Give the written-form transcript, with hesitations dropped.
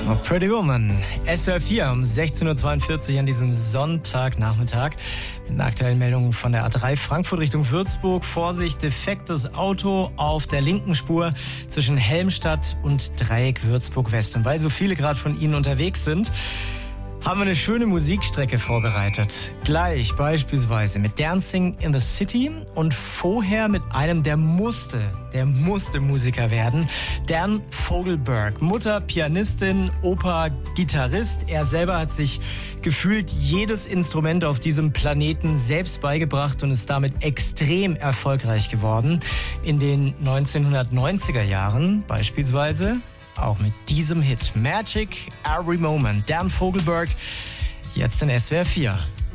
Pretty Woman, SWR 4 um 16.42 Uhr an diesem Sonntagnachmittag. Mit einer aktuellen Meldung von der A3 Frankfurt Richtung Würzburg. Vorsicht, defektes Auto auf der linken Spur zwischen Helmstadt und Dreieck Würzburg West. Und weil so viele gerade von Ihnen unterwegs sind, haben wir eine schöne Musikstrecke vorbereitet. Gleich beispielsweise mit Dancing in the City und vorher mit einem, der musste Musiker werden. Dan Fogelberg, Mutter, Pianistin, Opa, Gitarrist. Er selber hat sich gefühlt jedes Instrument auf diesem Planeten selbst beigebracht und ist damit extrem erfolgreich geworden. In den 1990er Jahren beispielsweise auch mit diesem Hit Magic Every Moment. Dan Fogelberg, jetzt in SWR 4.